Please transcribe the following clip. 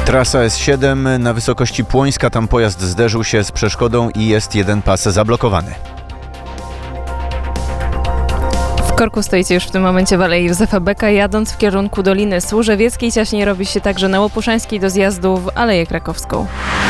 Trasa S7 na wysokości Płońska, tam pojazd zderzył się z przeszkodą i jest jeden pas zablokowany. W korku stoicie już w tym momencie w Alei Józefa Beka, jadąc w kierunku Doliny Służewieckiej. Ciaśniej robi się także na Łopuszańskiej do zjazdu w Aleję Krakowską.